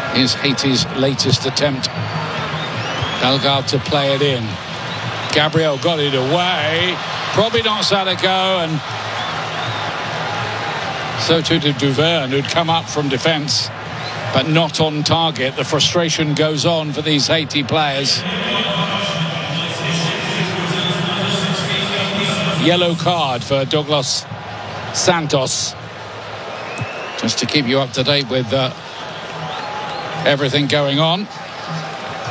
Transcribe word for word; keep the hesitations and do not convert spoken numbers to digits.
is Haiti's latest attempt. Bellegarde to play it in. Gabriel got it away. Providence had a go, and so too did Duverne, who'd come up from defence, but not on target. The frustration goes on for these Haiti players. Yellow card for Douglas Santos. Just to keep you up to date with uh, everything going on.